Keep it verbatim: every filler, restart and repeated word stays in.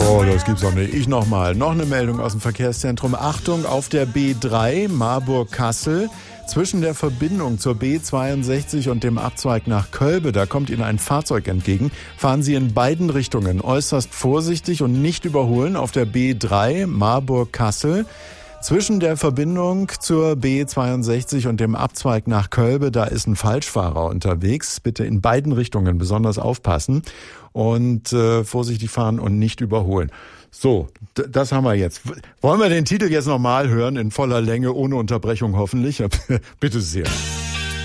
Oh, das gibt's doch nicht. Ich nochmal. Noch eine Meldung aus dem Verkehrszentrum. Achtung, auf der B drei Marburg-Kassel. Zwischen der Verbindung zur B zweiundsechzig und dem Abzweig nach Kölbe, da kommt Ihnen ein Fahrzeug entgegen. Fahren Sie in beiden Richtungen äußerst vorsichtig und nicht überholen auf der B drei Marburg-Kassel. Zwischen der Verbindung zur B zweiundsechzig und dem Abzweig nach Kölbe, da ist ein Falschfahrer unterwegs. Bitte in beiden Richtungen besonders aufpassen und äh, vorsichtig fahren und nicht überholen. So, d- das haben wir jetzt. Wollen wir den Titel jetzt nochmal hören, in voller Länge, ohne Unterbrechung hoffentlich? Bitte sehr.